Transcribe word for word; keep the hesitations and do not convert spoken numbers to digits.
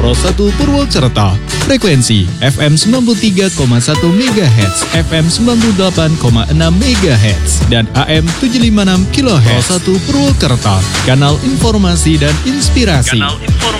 Pro satu Purwokerto. Frekuensi F M sembilan puluh tiga koma satu megahertz, F M sembilan puluh delapan koma enam megahertz, dan A M tujuh lima enam kilohertz. Pro satu Purwokerto, kanal informasi dan inspirasi. Kanal informasi